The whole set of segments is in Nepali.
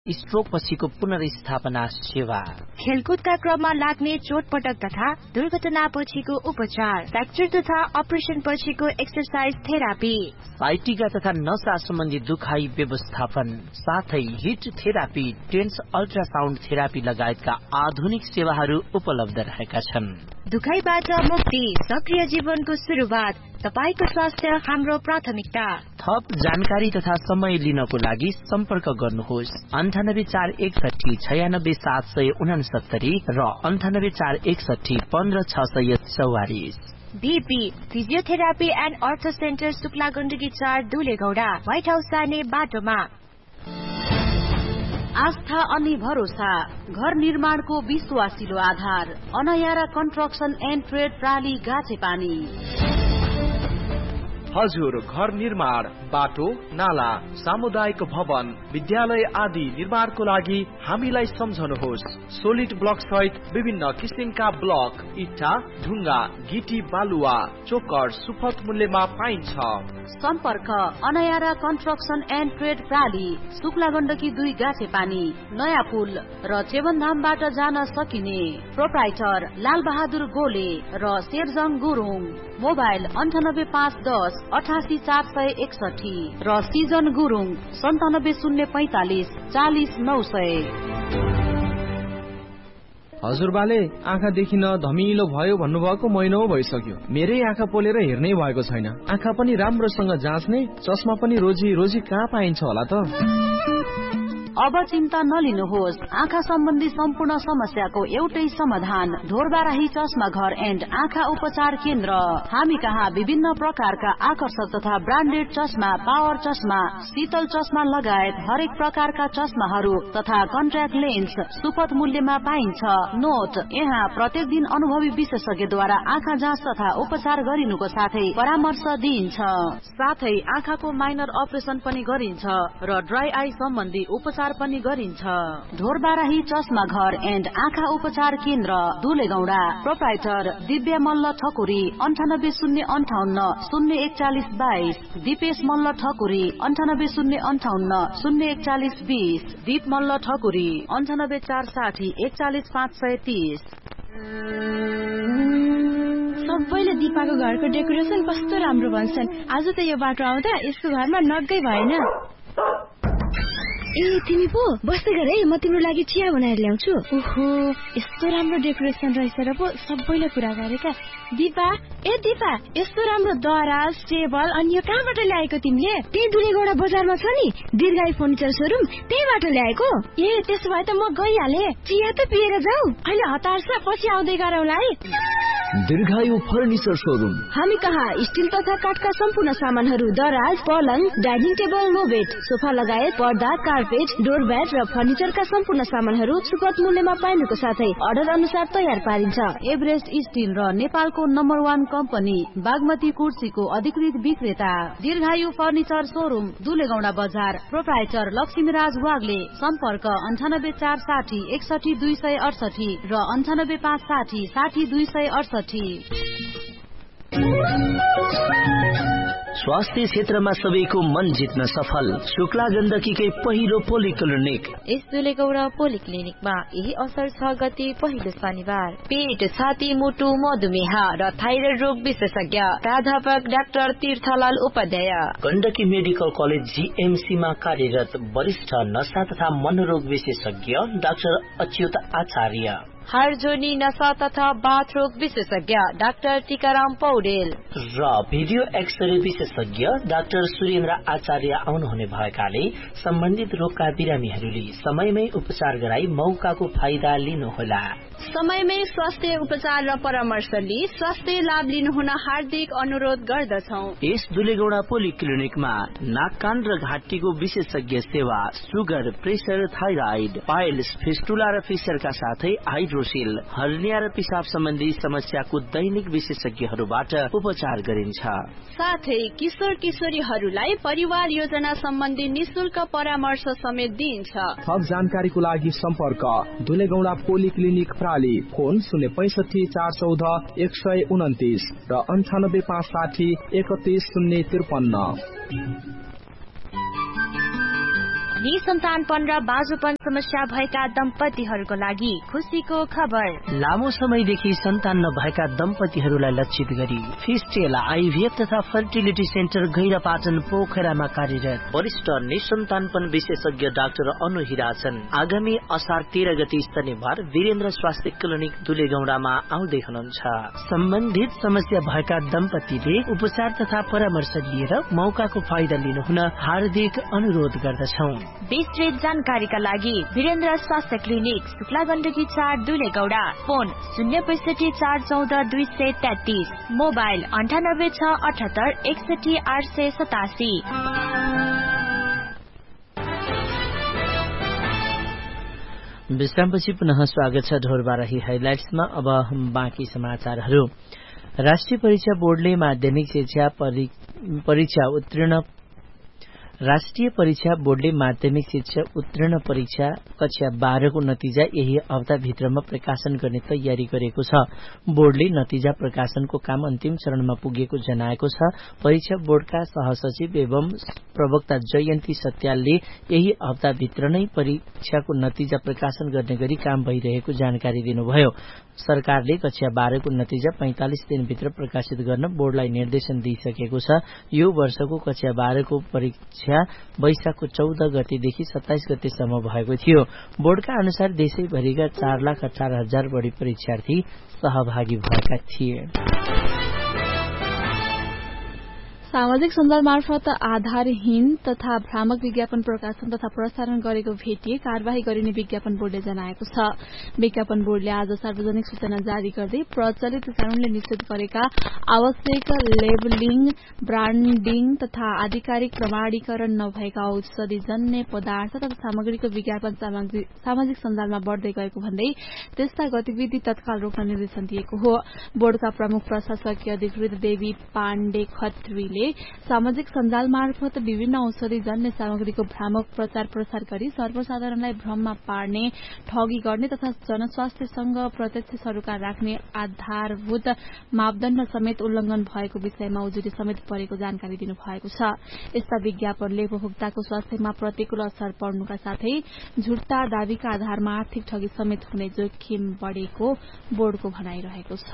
स्ट्रोक पछिको पुनर्स्थापना सेवा, खेलकुदका क्रममा लाग्ने चोटपटक तथा दुर्घटना पछिको उपचार, फ्र्याक्चर तथा अपरेसन पछिको एक्सरसाइज थेरापी, साइटिका तथा नसा सम्बन्धी दुखाइ व्यवस्थापन, साथै hit therapy, tense ultrasound therapy लगायतका आधुनिक सेवाहरू उपलब्ध रहेका छन्। दुखाइबाट मुक्ति, सक्रिय जीवनको सुरुवात, तपाईको स्वास्थ्य हाम्रो प्राथमिकता। थप जानकारी तथा समय लिनको लागि सम्पर्क गर्नुहोस् 9841696769 र 9841150644। BP physiotherapy and earth centre Shukla Gandaki 4 दुलेगौडा, white house जाने बाटोमा। आस्था अनि भरोसा, घर निर्माणको विश्वासिलो आधार, अनयारा कन्स्ट्रक्सन एन्ड ट्रेड प्राली गाछेपानी। हजुर, घर निर्माण, बाटो, नाला, सामुदायिक भवन, विद्यालय आदि निर्माणको लागि हामीलाई सम्झनुहोस्। सोलिड ब्लक सहित विभिन्न किसिमका ब्लक, इट्टा, ढुङ्गा, गिटी, बालुवा, चोकर सुपथ मूल्यमा पाइन्छ। सम्पर्क अनयारा construction and trade प्राली, Shukla Gandaki 2 गाछेपानी, नयाँ पुल र चेवनधामबाट जान सकिने। प्रोप्राइटर लाल बहादुर गोले र शेरजङ गुरुङ। मोबाइल 98510 88461 र सिजन गुरुङ 97045 40900। हजुरबाले आँखा देखिन धमिलो भयो भन्नुभएको महिनौ भइसक्यो। मेरै आँखा पोलेर हेर्नै भएको छैन। आँखा पनि राम्रोसँग जाँच्ने, चस्मा पनि रोजी कहाँ पाइन्छ होला त? अब चिन्ता नलिनुहोस्। आँखा सम्बन्धी सम्पूर्ण समस्याको एउटै समाधान, ढोरबाराही चस्मा घर एन्ड आँखा उपचार केन्द्र। हामी कहाँ विभिन्न प्रकारका आकर्षक तथा ब्रान्डेड चस्मा, पावर चस्मा, शीतल चस्मा लगायत हरेक प्रकारका चस्माहरू तथा कन्ट्याक्ट लेन्स सुपथ मूल्यमा पाइन्छ। नोट, यहाँ प्रत्येक दिन अनुभवी विशेषज्ञद्वारा आँखा जाँच तथा उपचार गरिनुको साथै परामर्श दिइन्छ। साथै आँखाको माइनर अपरेसन पनि गरिन्छ र ड्राई आई सम्बन्धी उपचार पनि गरिन्छ। ढोरबाराही चस्मा घर एन्ड आँखा उपचार केन्द्र, दुलेगौडा। प्रोप्राइटर दिव्य मल्ल ठकुरी 9805 04122, दिपेश मल्ल ठकुरी 9805 04120, दीप मल्ल ठकुरी 98460 41530। सबैले दिपाको घरको डेकोरेसन कस्तो राम्रो भन्छन्। आज त यो बाटो आउँदा यसको घरमा नगै भएन। ए तिमी पो बस्दै गर है, म तिम्रो लागि चिया बनाएर ल्याउँछु। ओहो, यस्तो राम्रो डेकोरेसन रहेछ र पो सबैले कुरा गरेका। दिपा, ए दिपा, यस्तो राम्रो दराज, टेबल अनि यो कहाँबाट ल्याएको तिमीले? त्यही दुलेगौडा बजारमा छ नि दीर्घायु फर्निचर सोरुम, त्यहीबाट ल्याएको। ए त्यसो भए त म गइहाले। चिया त पिएर जाऊ। अहिले हतार छ, पछि आउँदै गरौँला है। दीर्घायु फर्निचर सोरुम। हामी कहाँ स्टिल तथा काठका सम्पूर्ण सामानहरू, दराज, पलङ, डाइनिङ टेबल, मोबेड, सोफा लगायत पर्दा, कार्पेट, डोरब्याट र फर्निचरका सम्पूर्ण सामानहरू सुपथ मूल्यमा पाइनुको साथै अर्डर अनुसार तयार पारिन्छ। एभरेस्ट स्टिल र नेपालको नम्बर 1 कम्पनी बागमती कुर्सीको अधिकृत विक्रेता दीर्घायु फर्निचर सोरुम, दुलेगौडा बजार। प्रोप्राइटर लक्ष्मीराज वाग्ले। सम्पर्क 98460 61268 र 98560 60268। स्वास्थ्य क्षेत्रमा सबैको मन जित्न सफल शुक्ला गण्डकीकै पहिलो पोलिक्लिनिक। यस दुलेगौडा पोलिक्लिनिकमा यही असर 6 गते पहिलो शनिबार पेट, छाती, मुटु, मधुमेह र थाइरोइड रोग विशेषज्ञ प्राध्यापक doctor तीर्थलाल Upadhyay. Gandaki medical college GMC मा कार्यरत वरिष्ठ नशा तथा मनोरोग विशेषज्ञ डाक्टर अच्युत आचार्य। हार्जोनी नशा तथा बाथरोग विशेषज्ञ डाक्टर टीकाराम पौडेल र भिडियो एक्सरे विशेषज्ञ डाक्टर सुरेन्द्र आचार्य आउनुहुने भएकाले सम्बन्धित रोगका बिरामीहरूले समयमै उपचार गराई मौकाको फाइदा लिनुहोला। समयमै स्वास्थ्य उपचार र परामर्श लिई स्वास्थ्य लाभ लिनुहुन हार्दिक अनुरोध गर्दछौ। यस दुलेगौडा पोलिक्लिनिकमा नाक, कान र घाँटीको विशेषज्ञ सेवा, sugar, pressure, thyroid, piles, fistula र फिसरका साथै हाइड्रोसिल, हर्निया र पिसाब सम्बन्धी समस्याको दैनिक विशेषज्ञहरूबाट उपचार गरिन्छ। साथै किशोर किशोरीहरूलाई परिवार योजना सम्बन्धी निशुल्क परामर्श समेत दिइन्छ। थप जानकारीको लागि सम्पर्क दुलेगौडा पोलिक्लिनिक प्राली, फोन 065 414 129 र 98560 31053। निसन्तानपन र बाजुपन समस्या भएका दम्पतिहरूको लागि खुसीको खबर। लामो समयदेखि सन्तान नभएका दम्पतिहरूलाई लक्षित गरी फिस्टेल आइभीएफ तथा फर्टिलिटी सेन्टर गैरापाटन पोखरामा कार्यरत वरिष्ठ निसन्तानपन विशेषज्ञ डाक्टर अनु हिराछन् आगामी असार 13 गते शनिबार वीरेन्द्र स्वास्थ्य क्लिनिक दुलेगौडामा आउँदै हुनुहुन्छ। सम्बन्धित समस्या भएका दम्पतिले उपचार तथा परामर्श लिएर मौकाको फाइदा लिनुहुन हार्दिक अनुरोध गर्दछौं। विस्तृत जानकारीका लागि वीरेन्द्र स्वास्थ्य clinic Shukla Gandaki 4 दुलेगौडा, phone 065 414 233, mobile 98 678 61 887। विश्रामपछि पुनः स्वागत छ ढोरबाराही हाइलाइट्समा। अब बाँकी समाचारहरू। राष्ट्रिय परीक्षा बोर्डले माध्यमिक शिक्षा उत्तीर्ण परीक्षा कक्षा 12 को नतिजा यही हप्ताभित्रमा प्रकाशन गर्ने तयारी गरेको छ। बोर्डले नतिजा प्रकाशनको काम अन्तिम चरणमा पुगेको जनाएको छ। परीक्षा बोर्डका सहसचिव एवं प्रवक्ता जयन्ती सत्यालले यही हप्ताभित्र नै परीक्षाको नतिजा प्रकाशन गर्ने गरी काम भइरहेको जानकारी दिनुभयो। सरकारले कक्षा 12 को नतिजा 45 दिनभित्र प्रकाशित गर्न बोर्डलाई निर्देशन दिइसकेको छ। यो वर्षको कक्षा 12 को परीक्षा वैशाखको 14 गतेदेखि 27 गतेसम्म भएको थियो। बोर्डका अनुसार देशैभरिका 4,18,000 बढी परीक्षार्थी सहभागी भएका थिए। सामाजिक सञ्जाल मार्फत आधारहीन तथा भ्रामक विज्ञापन प्रकाशन तथा प्रसारण गरेको भेटिए कार्यवाही गरिने विज्ञापन बोर्डले जनाएको छ। विज्ञापन बोर्डले आज सार्वजनिक सूचना जारी गर्दै प्रचलित कानूनले निश्चित गरेका आवश्यक लेबलिङ, ब्रान्डिङ तथा आधिकारिक प्रमाणीकरण नभएका औषधिजन्य पदार्थ तथा सामग्रीको विज्ञापन सामाजिक सञ्जालमा बढ्दै गएको भन्दै त्यस्ता गतिविधि तत्काल रोक्न निर्देशन दिएको हो। बोर्डका प्रमुख प्रशासकीय अधिकृत देवी पाण्डे खत्रीले सामाजिक सञ्जाल मार्फत विभिन्न औषधिजन्य सामग्रीको भ्रामक प्रचार प्रसार गरी सर्वसाधारणलाई भ्रममा पार्ने, ठगी गर्ने तथा जनस्वास्थ्यसँग प्रत्यक्ष सरोकार राख्ने आधारभूत मापदण्ड समेत उल्लंघन भएको विषयमा उजुरी समेत परेको जानकारी दिनुभएको छ। यस्ता विज्ञापनले उपभोक्ताको स्वास्थ्यमा प्रतिकूल असर पर्नुका साथै झुट्टा दावीका आधारमा आर्थिक ठगी समेत हुने जोखिम बढ़ेको बोर्डको भनाइरहेको छ।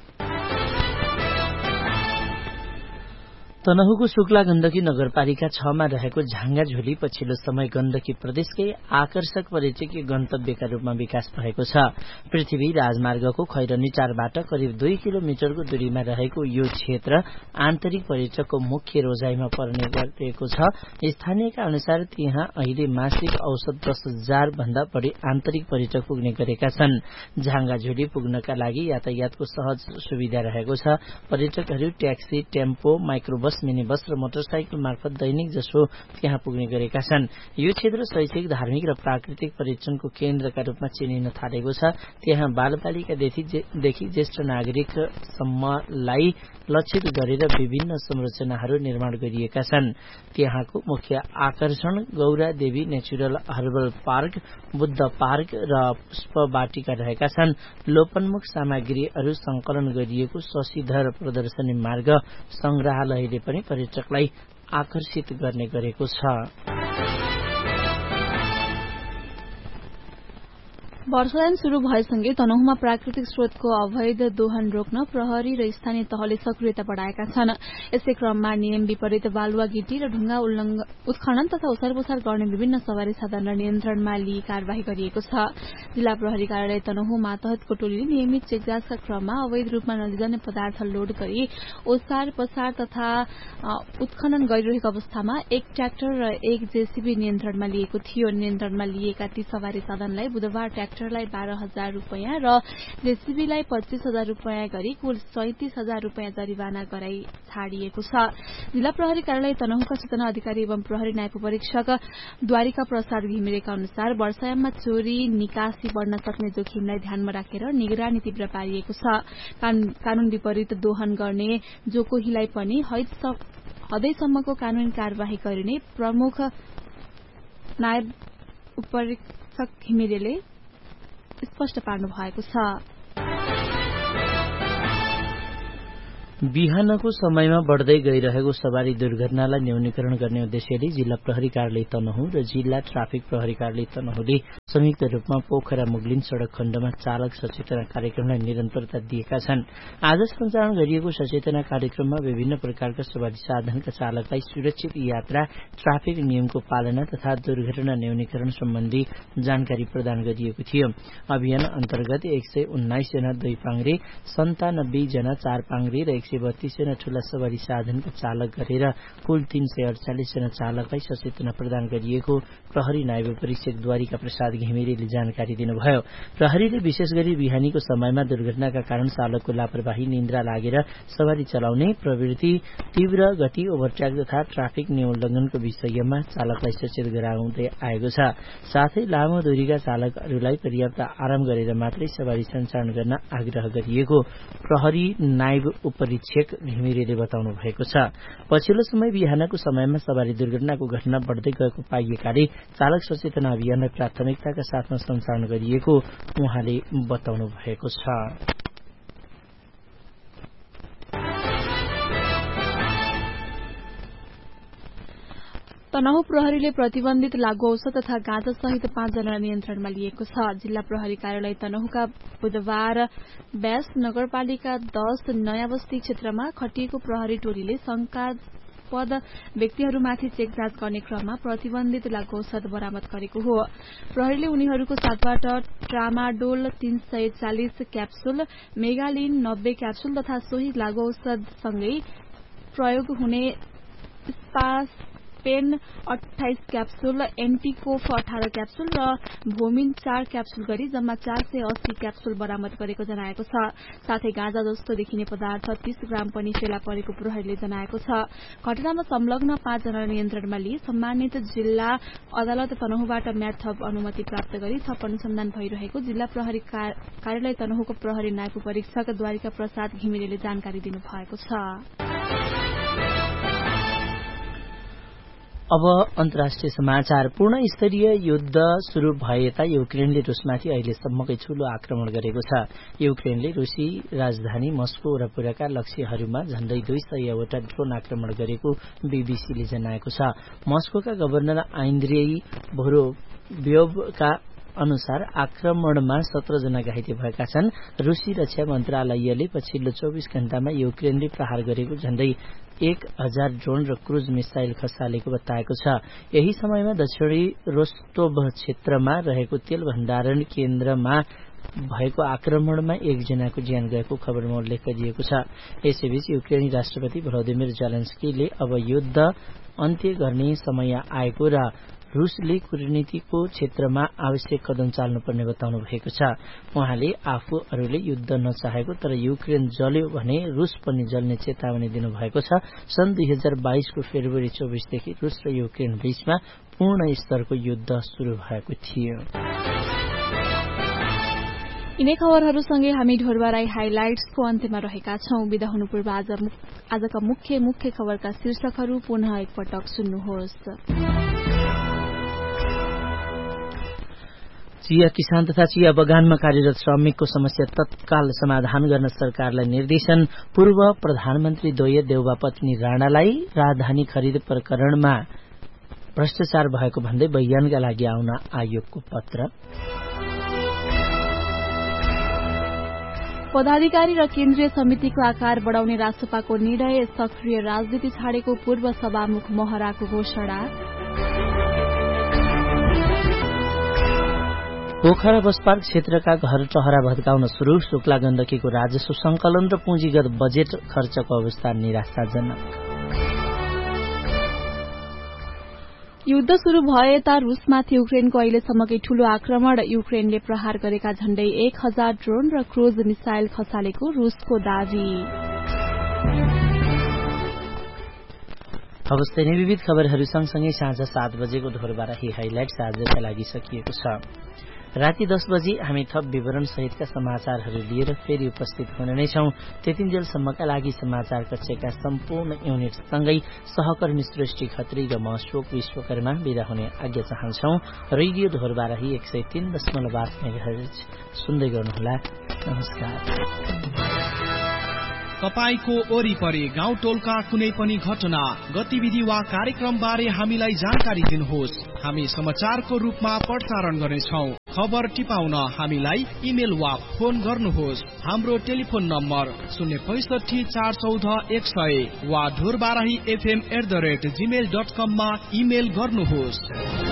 तनहुको शुक्ला गण्डकी नगरपालिका 6 मा रहेको झांगाझोली पछिल्लो समय गण्डकी प्रदेशकै आकर्षक पर्यटकीय गन्तव्यका रूपमा विकास भएको छ। पृथ्वी राजमार्गको खैरनी टारबाट करिब 2 किलोमिटरको दूरीमा रहेको यो क्षेत्र आन्तरिक पर्यटकको मुख्य रोजाइमा पर्ने गरेको छ। स्थानीयका अनुसार त्यहाँ अहिले मासिक औसत 10,000 भन्दा बढी आन्तरिक पर्यटक पुग्ने गरेका छन्। झांगाझोली पुग्नका लागि यातायातको सहज सुविधा रहेको छ। पर्यटकहरू taxi, tempo, microbus, mini bus र मोटरसाइकल मार्फत दैनिक जसो त्यहाँ पुग्ने गरेका छन्। यो क्षेत्र शैक्षिक, धार्मिक र प्राकृतिक पर्यटनको केन्द्रका रूपमा चिनिन थालेको छ। त्यहाँ बालबालिकादेखि ज्येष्ठ नागरिकसम्मलाई लक्षित गरेर विभिन्न संरचनाहरू निर्माण गरिएका छन्। त्यहाँको मुख्य आकर्षण Gaura Devi natural herbal park, Buddha park र पुष्प वाटिका रहेका छन्। लोपन्मुख सामग्रीहरू संकलन गरिएको शशिधर प्रदर्शनी मार्ग संग्रहालयले पनि पर्यटकलाई आकर्षित गर्ने गरेको छ। वर्षायाम शुरू भएसँगै तनहुमा प्राकृतिक स्रोतको अवैध दोहन रोक्न प्रहरी र स्थानीय तहले सक्रियता बढ़ाएका छन्। यसै क्रममा नियम विपरीत बालुवा, गिटी र ढुङ्गा उत्खनन तथा ओसारपोसार गर्ने विभिन्न सवारी साधनलाई नियन्त्रणमा लिई कार्यवाही गरिएको छ। जिल्ला प्रहरी कार्यालय तनहु मातहतको टोलीले नियमित चेकजाँचका क्रममा अवैध रूपमा नदीजन्य पदार्थ लोड गरी ओसार पसार तथा उत्खनन गरिरहेको अवस्थामा एक ट्र्याक्टर र एक जेसीबी नियन्त्रणमा लिएको थियो। नियन्त्रणमा लिएका ती सवारी साधनलाई बुधबार ट्र्याक्टरलाई 12,000 रूपियाँ र जेसीबीलाई 25,000 रूपियाँ गरी कुल 37,000 रूपियाँ जरिवाना गराई छाडिएको छ। जिल्ला प्रहरी कार्यालय तनहुका सूचना अधिकारी एवं प्रहरी न्याय परीक्षक द्वारिका प्रसाद घिमिरेका अनुसार वर्षायाममा चोरी निकासी बढ़न सक्ने जोखिमलाई ध्यानमा राखेर निगरानी तीव्र पारिएको छ। कानून विपरीत दोहन गर्ने जो कोहीलाई पनि हदैसम्मको कानूनी कार्यवाही गरिने प्रमुख नायब उपरीक्षक घिमिरेले स्पष्ट पार्नु भएको छ। बिहानको समयमा बढ्दै गइरहेको सवारी दुर्घटनालाई न्यूनीकरण गर्ने उद्देश्यले जिल्ला प्रहरी कार्यालय तनहुँ र जिल्ला ट्राफिक प्रहरी कार्यालय तनहुँले संयुक्त रूपमा पोखरा मुगलिन सड़क खण्डमा चालक सचेतना कार्यक्रमलाई निरन्तरता दिएका छन्। आज सञ्चालन गरिएको सचेतना कार्यक्रममा विभिन्न प्रकारका सवारी साधनका चालकलाई सुरक्षित यात्रा, ट्राफिक नियमको पालना तथा दुर्घटना न्यूनीकरण सम्बन्धी जानकारी प्रदान गरिएको थियो। अभियान अन्तर्गत 119 जना 2 पाङ्ग्रे, 97 जना 4 पाङ्ग्रे र 132 जना ठूला सवारी साधनका चालक गरेर कुल 348 जना चालकलाई सचेतना प्रदान गरिएको प्रहरी नायब परीक्षक द्वारिका प्रसाद घिमिरेले जानकारी दिनुभयो। प्रहरीले विशेष गरी बिहानीको समयमा दुर्घटनाका कारण चालकको लापरवाही, निन्द्रा लागेर सवारी चलाउने प्रवृत्ति, तीव्र गति, ओभरट्याक तथा ट्राफिक नियम उल्लंघनको विषयमा चालकलाई सचेत गराउँदै आएको छ। साथै लामो दूरीका चालकहरूलाई पर्याप्त आराम गरेर मात्रै सवारी सञ्चालन गर्न आग्रह गरिएको प्रहरी नायब उपरीक्षक घिमिरेले बताउनु भएको छ। पछिल्लो समय बिहानको समयमा सवारी दुर्घटनाको घटना बढ्दै गएको पाइएकाले चालक सचेतना अभियानलाई प्राथमिकताका साथमा सञ्चालन गरिएको उहाँले बताउनु भएको छ। तनहुँ प्रहरीले प्रतिबन्धित लागू औषध तथा गाँजा सहित 5 जना नियन्त्रणमा लिएको छ। जिल्ला प्रहरी कार्यालय तनहुँका बुधबार व्यास नगरपालिका 10 नयाँ बस्ती क्षेत्रमा खटिएको प्रहरी टोलीले शंकास्पद व्यक्तिहरूमाथि चेक जाँच गर्ने क्रममा प्रतिबन्धित लागू औषध बरामद गरेको हो। प्रहरीले उनीहरूको साथबाट ट्रामाडोल 340 क्याप्सूल, मेगालिन 90 क्याप्सूल तथा सोही लागू औषधसँगै प्रयोग हुने पेन 28 क्याप्सूल, एन्टिकोफ 18 क्याप्सूल र भोमिन 4 क्याप्सूल गरी जम्मा 480 क्याप्सूल बरामद गरेको जनाएको छ। साथै गाँजा जस्तो देखिने पदार्थ 30 ग्राम पनि फेला परेको प्रहरीले जनाएको छ। घटनामा संलग्न 5 जना नियन्त्रणमा लिई सम्मानित जिल्ला अदालत तनहुँबाट म्याद थप अनुमति प्राप्त गरी थप अनुसन्धान भइरहेको जिल्ला प्रहरी कार्यालय तनहुँको प्रहरी नायब परीक्षक द्वारिका प्रसाद घिमिरेले जानकारी दिनुभएको छ। अब अन्तर्राष्ट्रिय समाचार। पूर्ण स्तरीय युद्ध शुरू भए यता युक्रेनले रूसमाथि अहिलेसम्मकै ठूलो आक्रमण गरेको छ। युक्रेनले रूसी राजधानी मस्को वरपरका लक्ष्यहरूमा झण्डै 200 वटा ड्रोन आक्रमण गरेको बीबीसीले जनाएको छ। मस्कोका गभर्नर आन्द्रेई भोरोब्योभका अनुसार आक्रमणमा 17 जना घाइते भएका छन्। रूसी रक्षा मन्त्रालयले पछिल्लो 24 घण्टामा युक्रेनले प्रहार गरेको झण्डै 1000 ड्रोन र क्रूज मिसाइल खसालेको बताएको छ। यही समयमा दक्षिणी रोस्टोभ क्षेत्रमा रहेको तेल भण्डारण केन्द्रमा भएको आक्रमणमा 1 जनाको ज्यान गएको खबरमा उल्लेख गरिएको छ। यसैबीच युक्रेनी राष्ट्रपति भ्लादिमिर जेलेन्स्कीले अब युद्ध अन्त्य गर्ने समय आएको र रूसले कूटनीतिको क्षेत्रमा आवश्यक कदम चाल्नुपर्ने बताउनु भएको छ। उहाँले आफूहरूले युद्ध नचाहेको तर युक्रेन जल्यो भने रूस पनि जल्ने चेतावनी दिनुभएको छ। सन् 2022 को फेब्रुअरी 24 देखि रूस र युक्रेन बीचमा पूर्ण स्तरको युद्ध शुरू भएको थियो। यिनै खबरहरूसँगै हामी ढोरबाराई हाइलाइट्सको अन्त्यमा रहेका छौं। बिदा हुनु पूर्व आजका मुख्य खबरका शीर्षकहरू पुनः एकपटक सुन्नुहोस्। चिया किसान तथा चिया बगानमा कार्यरत श्रमिकको समस्या तत्काल समाधान गर्न सरकारलाई निर्देशन। पूर्व प्रधानमन्त्री द्वय देउबा पत्नी राणालाई राजधानी खरिद प्रकरणमा भ्रष्टाचार भएको भन्दै बयानका लागि आउन आयोगको पत्र। पदाधिकारी र केन्द्रीय समितिको आकार बढ़ाउने रासपाको निर्णय, सक्रिय राजनीति छाडेको पूर्व सभामुख महराको घोषणा। पोखरा बस पार्क क्षेत्रका घर टहरा भत्काउन शुरू, शुक्ला गण्डकीको राजस्व संकलन र पुँजीगत बजेट खर्चको अवस्था निराशाजनक। युद्ध शुरू भए यता रूसमाथि युक्रेनको अहिलेसम्मकै ठूलो आक्रमण। युक्रेनले प्रहार गरेका झण्डै 1000 ड्रोन र क्रूज मिसाइल खसालेको रूसको दावी। अवस्था नै विविध खबरहरू सँगसँगै साँझ 7 बजेको ढोरबाराही हाइलाइट्स आजका लागि सकिएको छ। राति 10 बजे हामी थप विवरण सहितका समाचारहरू लिएर फेरि उपस्थित हुने नै छौं। त्यतिन्जेलसम्मका लागि समाचार कक्षका सम्पूर्ण युनिटसँगै सहकर्मी सृष्टि खत्री र म अशोक विश्वकर्मा बिदा हुने आज्ञा चाहन्छौ। रेडियो ढोरबाराही 103.8 मेगाहर्ज सुन्दै गर्नुहोला। नमस्कार। तपाईको वरिपरि गाउँ टोलका कुनै पनि घटना, गतिविधि वा कार्यक्रम बारे हामीलाई जानकारी दिनुहोस्। हामी समाचारको रूपमा प्रसारण गर्नेछौँ। खबर टिपाउन हामीलाई इमेल वा फोन गर्नुहोस्। हाम्रो टेलिफोन नम्बर 065 414 100 वा ढोरबाराही@gmail.com मा इमेल गर्नुहोस्।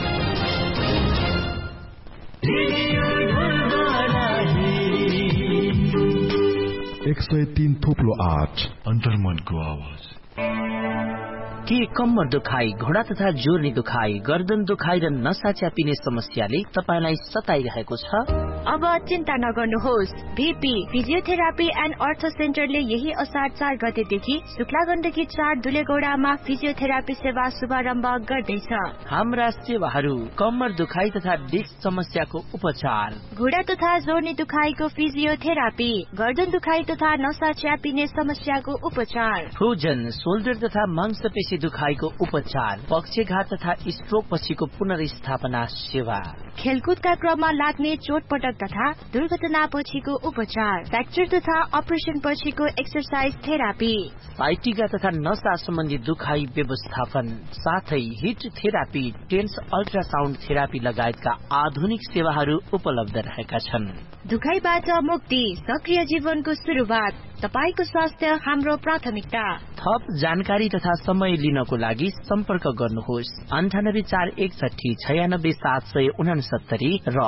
103 थोप्लो 8 अन्तर्मनको आवाज। के कम्मर दुखाइ, घोडा तथा जोर्नी दुखाइ, गर्दन दुखाइ र नसा च्यापिने समस्याले तपाईलाई सताइरहेको छ? अब चिन्ता नगर्नुहोस्। VP फिजियोथेरापी एन्ड अर्थ सेन्टरले यही असार 4 गतेदेखि शुक्ला गण्डकी 4 दुलेगौडामा फिजियोथेरापी सेवा शुभारम्भ गर्दैछ। हाम्रा सेवाहरू कम्मर दुखाइ तथा डिस्क समस्याको उपचार, घोडा तथा जोर्नी दुखाइको फिजियोथेरापी, गर्दन दुखाइ तथा नसा च्यापिने समस्याको उपचार, फ्रोजन शोल्डर तथा मांसपेशी दुखाइको उपचार, पक्षघात तथा स्ट्रोक पछिको पुनर्स्थापना सेवा, खेलकुदका क्रममा लाग्ने चोटपटक तथा दुर्घटना पछिको उपचार, फ्र्याक्चर तथा अपरेसन पछिको एक्सरसाइज थेरापी, साइटिका तथा नसा सम्बन्धी दुखाइ व्यवस्थापन, साथै hit therapy, tense ultrasound therapy लगायतका आधुनिक सेवाहरू उपलब्ध रहेका छन्। दुखाइबाट मुक्ति, सक्रिय जीवनको सुरुवात, तपाईको स्वास्थ्य हाम्रो प्राथमिकता। थप जानकारी तथा समय लिनको लागि सम्पर्क गर्नुहोस् 9841696769 र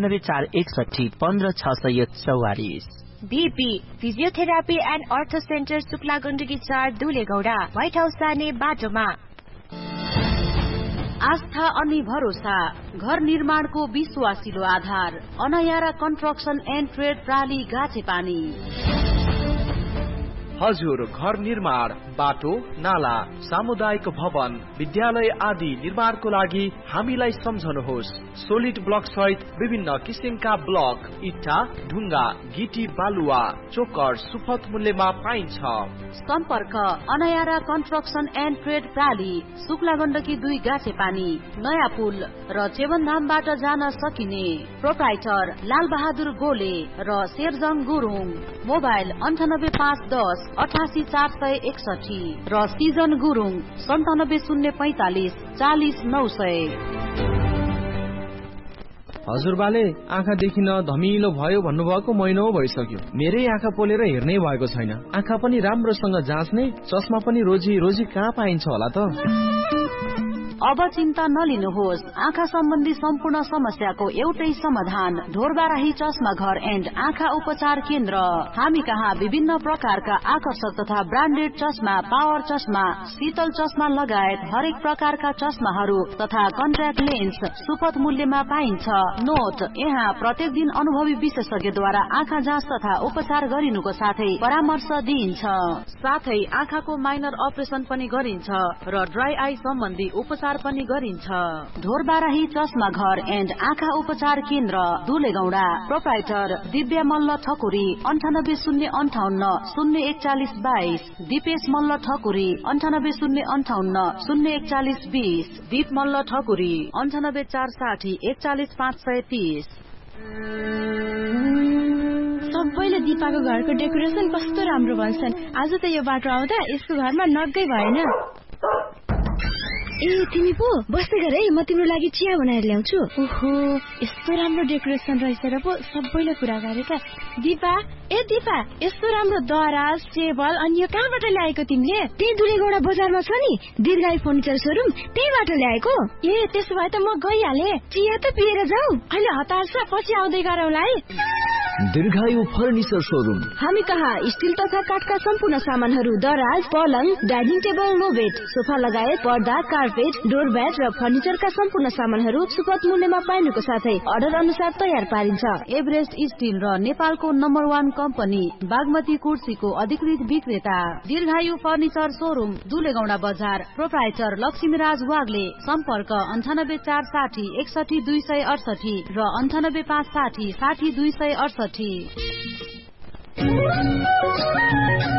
9841156644। VP physiotherapy and earth centre Shukla Gandaki 4 दुलेगौडा, white house जाने बाटोमा। आस्था अनि भरोसा, घर निर्माणको विश्वासिलो आधार, अनयारा कन्स्ट्रक्सन एन्ड ट्रेड प्राली गाछेपानी। हजुर, घर निर्माण, बाटो, नाला, सामुदायिक भवन, विद्यालय आदि निर्माणको लागि हामीलाई सम्झनुहोस्। सोलिड ब्लक सहित विभिन्न किसिमका ब्लक, इट्टा, ढुङ्गा, गिटी, बालुवा, चोकर सुपथ मूल्यमा पाइन्छ। सम्पर्क अनयारा construction and trade प्राली, Shukla Gandaki 2 गाछेपानी, नयाँ पुल र चेवनधामबाट जान सकिने। प्रोप्राइटर लाल बहादुर गोले र शेरजङ गुरुङ। मोबाइल 9851 88461 र सिजन गुरुङ 97045 40900। हजुरबाले आँखा देखिन धमिलो भयो भन्नुभएको महिनौ भइसक्यो। मेरै आँखा पोलेर हेर्नै भएको छैन। आँखा पनि राम्रोसँग जाँच्ने, चस्मा पनि रोजी कहाँ पाइन्छ होला त? अब चिन्ता नलिनुहोस्। आँखा सम्बन्धी सम्पूर्ण समस्याको एउटै समाधान, ढोरबाराही चस्मा घर एन्ड आँखा उपचार केन्द्र। हामी कहाँ विभिन्न प्रकारका आकर्षक तथा ब्रान्डेड चस्मा, पावर चस्मा, शीतल चस्मा लगायत हरेक प्रकारका चस्माहरू तथा कन्ट्याक्ट लेन्स सुपथ मूल्यमा पाइन्छ। नोट, यहाँ प्रत्येक दिन अनुभवी विशेषज्ञद्वारा आँखा जाँच तथा उपचार गरिनुको साथै परामर्श दिइन्छ। साथै आँखाको माइनर अपरेसन पनि गरिन्छ र ड्राई आई सम्बन्धी उपचार पनि गरिन्छ। ढोरबाराही चस्मा घर एन्ड आँखा उपचार केन्द्र, दुलेगौडा। प्रोप्राइटर दिव्या मल्ल ठकुरी 98058 04122, दिपेश मल्ल ठकुरी 98058 04120, दीप मल्ल ठकुरी 98460 41530। सबैले दिपाको घरको डेकोरेसन कस्तो राम्रो भन्छन्। आज त यो बाटो आउँदा यसको घरमा नगै भएन। ए तिमी पो बस्दै गर है, म तिम्रो लागि चिया बनाएर ल्याउँछु। ओहो, यस्तो राम्रो डेकोरेसन रहेछ र पो सबैले कुरा गरेका। दिपा, ए दिपा, यस्तो राम्रो दराज, टेबल अनि यो कहाँबाट ल्याएको तिमीले? त्यही दुलेगौडा बजारमा छ नि दीर्घायु फर्निचर शोरूम, त्यहीबाट ल्याएको। ए त्यसो भए त म गइहाले। चिया त पिएर जाऊ। अहिले हतार छ, पछि आउँदै गरौँला है। दीर्घायु फर्निचर शोरूम। हामी कहाँ स्टिल तथा काठका सम्पूर्ण सामानहरू, दराज, पलङ, dining table, no bed, sofa लगायत पर्दा, कार्पेट, डोर ब्याट र फर्निचरका सम्पूर्ण सामानहरू सुपथ मूल्यमा पाइनुको साथै अर्डर अनुसार तयार पारिन्छ। एभरेस्ट स्टिल र नेपालको नम्बर 1 कम्पनी बागमती कुर्सीको अधिकृत विक्रेता दीर्घायु फर्निचर शोरूम, दुलेगौडा बजार। प्रोप्राइटर लक्ष्मीराज वाग्ले। सम्पर्क 98460 61268 र 98560 60268।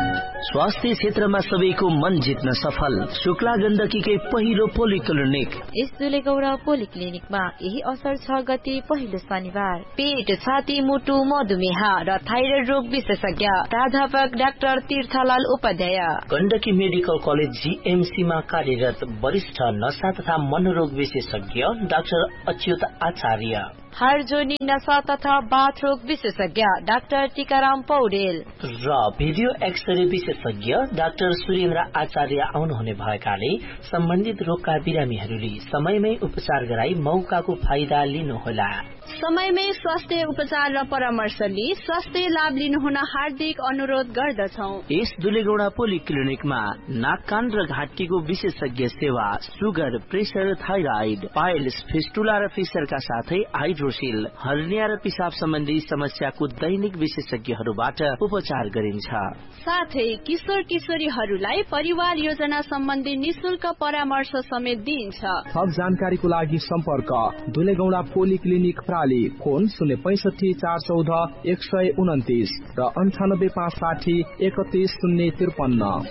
स्वास्थ्य क्षेत्रमा सबैको मन जित्न सफल शुक्ला गण्डकीकै पहिलो पोलिक्लिनिक। यस दुलेगौडा पोलिक्लिनिकमा यही असर 6 गते पहिलो शनिबार पेट, छाती, मुटु, मधुमेह र थाइरोइड रोग विशेषज्ञ प्राध्यापक doctor तीर्थलाल Upadhyay. Gandaki medical college GMC मा कार्यरत वरिष्ठ नशा तथा मनोरोग विशेषज्ञ डाक्टर अच्युत आचार्य। हरजोनी नशा तथा बाथरोग विशेषज्ञ डाक्टर टीकाराम पौडेल र भिडियो एक्सरे विशेषज्ञ डाक्टर सुरेन्द्र आचार्य आउनुहुने भएकाले सम्बन्धित रोगका बिरामीहरूले समयमै उपचार गराई मौकाको फाइदा लिनुहोला। समयमै स्वास्थ्य उपचार र परामर्श लिई स्वास्थ्य लाभ लिनुहुन हार्दिक अनुरोध गर्दछौ। यस दुलेगौडा पोलिक्लिनिकमा नाक कान र घाँटीको विशेषज्ञ सेवा, sugar, pressure, thyroid, piles, fistula र फिसरका साथै हाइड्रोसिल, हर्निया र पिसाब सम्बन्धी समस्याको दैनिक विशेषज्ञहरूबाट उपचार गरिन्छ। साथै किशोर किशोरीहरूलाई परिवार योजना सम्बन्धी निशुल्क परामर्श समेत दिइन्छ। थप जानकारीको लागि सम्पर्क दुलेगौडा पोलिक्लिनिक प्राली, फोन 065 414 129 र 98 560 31 053।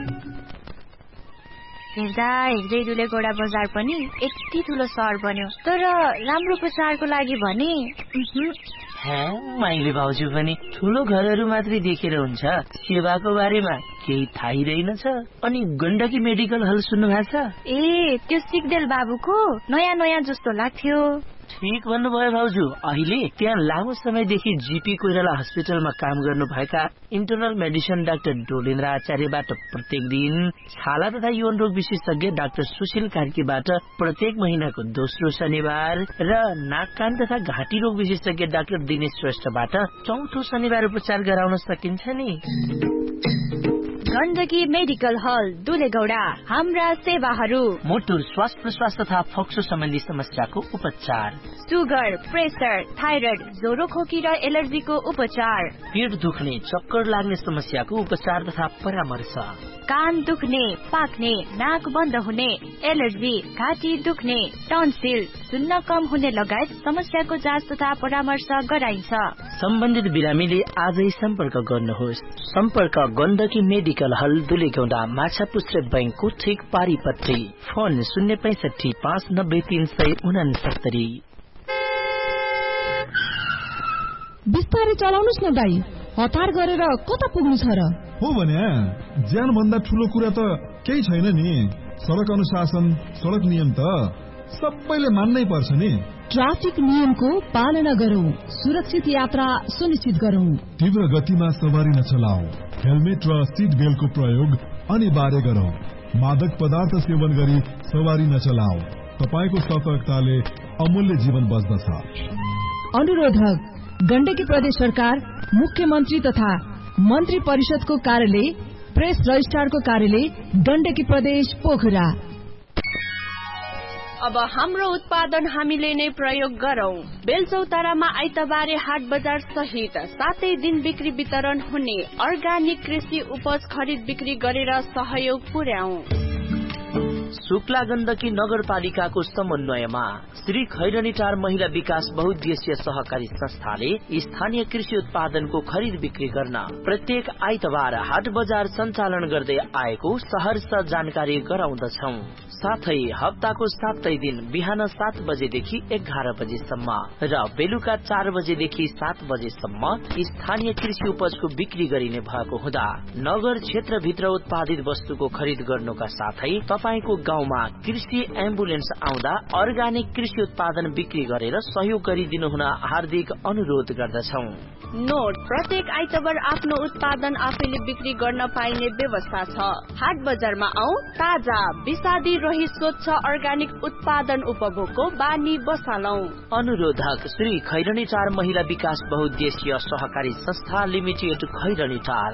हेर्दा हेर्दै दुलेगौडा बजार पनि यति ठुलो सहर बन्यो, तर राम्रो प्रचारको लागि भने माइली भाउजू पनि ठुलो घरहरू मात्रै देखेर हुन्छ, सेवाको बारेमा केही थाहै रहेनछ। अनि गण्डकी मेडिकल हल सुन्नु भएको छ? ए, त्यो सिग्देल बाबुको नयाँ नयाँ जस्तो लाग्थ्यो। ठीक भन्नुभयो भाउजू। अहिले त्यहाँ लामो समयदेखि जीपी कोइराला हस्पिटलमा काम गर्नुभएका इन्टरनल मेडिसिन डाक्टर डोलेन्द्र आचार्यबाट प्रत्येक दिन, छाला तथा यौन रोग विशेषज्ञ डाक्टर सुशील कार्कीबाट प्रत्येक महिनाको दोस्रो शनिबार र नाक कान तथा घाँटी रोग विशेषज्ञ डाक्टर दिनेश श्रेष्ठबाट चौथो शनिबार उपचार गराउन सकिन्छ नि। गण्डकी मेडिकल हल दुलेगौडा, हाम्रा सेवाहरू मोटुर श्वास प्रश्वास तथा फोक्सो सम्बन्धी समस्याको उपचार, सुगर, प्रेसर, थाइरोइड, ज्वरो, खोकी र एलर्जीको उपचार, पेट दुख्ने, चक्कर लाग्ने समस्याको उपचार तथा परामर्श, कान दुख्ने, पाक्ने, नाक बन्द हुने, एलर्जी, घाँटी दुख्ने, टन्सिल, सुन्न कम हुने लगायत समस्याको जाँच तथा परामर्श गराइन्छ। सम्बन्धित बिरामीले आजै सम्पर्क गर्नुहोस्। सम्पर्क गण्डकी मेडिकल हल दुलेगौडा, माछापुच्छ्रे बैंकको ठिक पारिपट्टि, फोन 065 590 369। बिस्तारै चलाउनुस् न दाइ, हतार गरेर कता पुग्नु छ र? हो भने ज्यान भन्दा ठुलो कुरा त केही छैन नि। सडक अनुशासन, सडक नियम त सबैले मान्नै पर्छ नि। ट्राफिक नियमको पालना गरौं, सुरक्षित यात्रा सुनिश्चित गरौं। तीव्र गतिमा सवारी नचलाऊ, हेलमेट र सीट बेल्टको प्रयोग अनिवार्य गरौं। मादक पदार्थ सेवन गरी सवारी नचलाऊ, तपाईको सतर्कताले अमूल्य जीवन बच्दछ। अनुरोधक गण्डकी प्रदेश सरकार, मुख्यमन्त्री तथा मन्त्री परिषदको कार्यालय, प्रेस रजिस्ट्रारको कार्यालय, गण्डकी प्रदेश पोखरा। अब हाम्रो उत्पादन हामीले नै प्रयोग गरौं। बेलचौतारामा आइतबारे हाट बजार सहित 7 दिन बिक्री वितरण हुने अर्गानिक कृषि उपज खरिद बिक्री गरेर सहयोग पुर्याऊ। शुक्ला गण्डकी नगरपालिकाको समन्वयमा श्री खैरनीटार महिला विकास बहुद्देश्य सहकारी संस्थाले स्थानीय कृषि उत्पादनको खरिद बिक्री गर्न प्रत्येक आइतबार हाट बजार सञ्चालन गर्दै आएको सहर्ष जानकारी गराउँदछौ। साथै हप्ताको 7 दिन बिहान 7 बजेदेखि 11 बजेसम्म र बेलुका 4 बजेदेखि 7 बजेसम्म स्थानीय कृषि उपजको बिक्री गरिने भएको हुँदा नगर क्षेत्रभित्र उत्पादित वस्तुको खरिद गर्नुका साथै तपाईको गाउँमा कृषि एम्बुलेन्स आउँदा अर्गानिक कृषि उत्पादन बिक्री गरेर सहयोग गरिदिनु हुन हार्दिक अनुरोध गर्दछौ। नोट, प्रत्येक आइतबार आफ्नो उत्पादन आफैले बिक्री गर्न पाइने व्यवस्था छ। हाट बजारमा आऊ, ताजा विषादी रहित स्वच्छ अर्गानिक उत्पादन उपभोगको बानी बसालौ। अनुरोधक श्री खैरनीटार महिला विकास बहुद्देश्य सहकारी संस्था लिमिटेड खैरनीटार।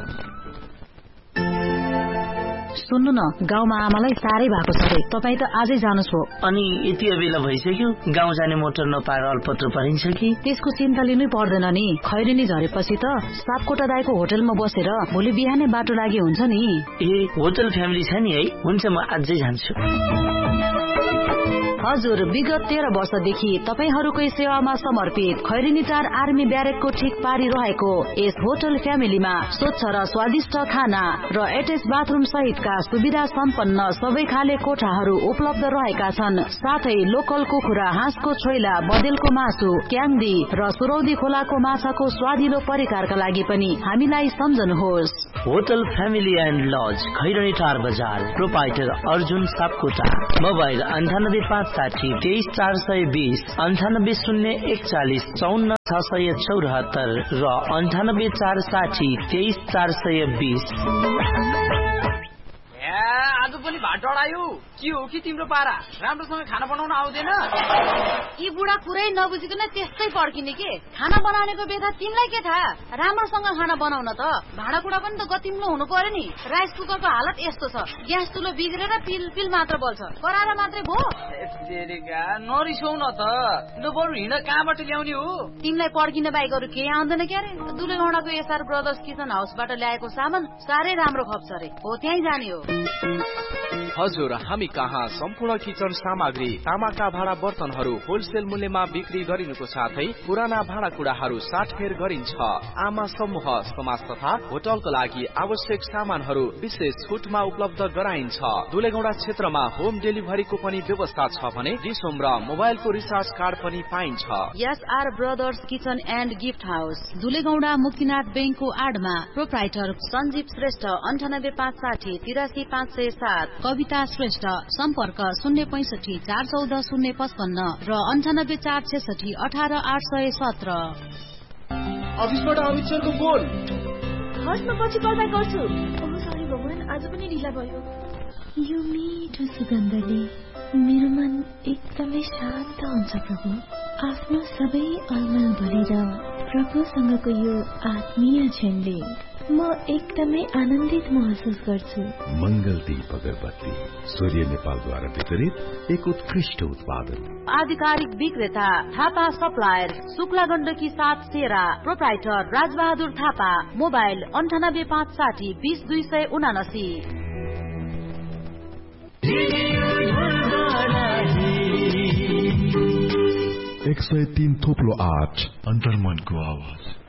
सुन्नु न, गाउँमा आमालाई साह्रै भएको छ रे, तपाई त आजै जानुस् हो। अनि यति बेला भइसक्यो, गाउँ जाने मोटर नपाएर अल्पत्र परिन्छ कि? त्यसको चिन्ता लिनै पर्दैन नि। खैरनी झरेपछि त सापकोटा दाइको होटलमा बसेर भोलि बिहानै बाटो लागि हुन्छ नि। ए, होटल फ्यामिली छ नि है? हुन्छ, म आजै जान्छु। हजुर, विगत 13 वर्षदेखि तपाईहरुकै सेवामा समर्पित खैरनीटार आर्मी ब्यारेकको ठिक पारी रहेको यस होटल फ्यामिलीमा स्वच्छ र स्वादिष्ट खाना र एटेच बाथरुम सहितका सुविधा सम्पन्न सबै खाले कोठाहरू उपलब्ध रहेका छन्। साथै लोकल कुखुरा, हाँसको छोइला, बदेलको मासु, क्याङ्दी र सुरौदी खोलाको माछाको स्वादिलो परिकारका लागि पनि हामीलाई सम्झनुहोस्। होटल फ्यामिली एन्ड लज, खैरनीटार बजार, प्रोपाइटर अर्जुन सापकोटा। मोबाइल 9856 23420, 980140 54674 र 9846 23420। आज पनि भात डढायो। के हो कि तिम्रो पारा? राम्रोसँग खाना बनाउन आउँदैन? यी बुढा कुरै नबुझिकन त्यस्तै पड्किने के? खाना बनाउनेको बेथा तिमीलाई के थाहा? राम्रोसँग खाना बनाउन त भाँडाकुँडा पनि त गतिम्लो हुनु पर्यो नि। राइस कुकरको हालत यस्तो छ, ग्यास चुलो बिग्रेर पिल मात्र बल्छ, कराएर मात्रै भो। नरिसाउ न त, बरु हिँड कहाँबाट ल्याउने हो? तिमीलाई पड्किन बाहेक अरू केही आउँदैन क्यारे? दुलेगौडाको एसआर ब्रदर्स किचन हाउसबाट ल्याएको सामान साह्रै राम्रो खप्छ रे, हो त्यहीँ जाने हो। हजुर, हामी कहाँ सम्पूर्ण किचन सामग्री, तामाका भाँडा बर्तनहरू होलसेल मूल्यमा बिक्री गरिनुको साथै पुराना भाँडाकुँडाहरू साटफेर गरिन्छ। आमा समूह, समाज तथा होटलको लागि आवश्यक सामानहरू विशेष छुटमा उपलब्ध गराइन्छ। दुलेगौडा क्षेत्रमा होम डेलिभरीको पनि व्यवस्था छ भने डिसोम र मोबाइलको रिचार्ज कार्ड पनि पाइन्छ। SR brothers kitchen and gift house, दुलेगौडा Muktinath बैंकको आडमा। प्रोप्राइटर सञ्जीव श्रेष्ठ, 9856 83507। कविता श्रेष्ठ, सम्पर्क 065 414 055 र 98466 18817। अफिसबाट अमित सरको फोन। हस्, म पछि कल ब्याक गर्छु। सरी भगवान, आज पनि ढिला भयो। यो मिठो सुगन्धले मेरो मन एकदमै शान्त हुन्छ प्रभु। आफ्नो सबै अलमल भरेर प्रभुसँगको यो आत्मीय क्षणले म एकदमै आनन्दित महसुस गर्छु। मंगल दीप अगरबत्ती, सूर्य नेपालद्वारा वितरित एक उत्कृष्ट उत्पादन। आधिकारिक विक्रेता थापा सप्लायर, शुक्ला गण्डकी 7 सेरा। प्रोप्राइटर राजबहादुर थापा। मोबाइल 9856 20279। 103.8 अन्तर्मनको आवाज।